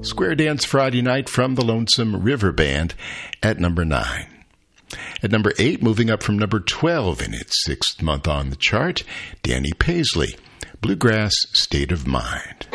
Square Dance Friday Night from the Lonesome River Band at number 9. At number 8, moving up from number 12 in its 6th month on the chart, Danny Paisley, Bluegrass State of Mind.